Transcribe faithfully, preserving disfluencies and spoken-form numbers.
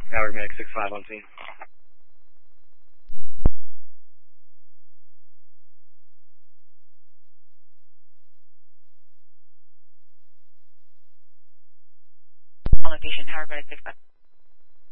Howard Medic six five on scene. On location, Howard Medic six five.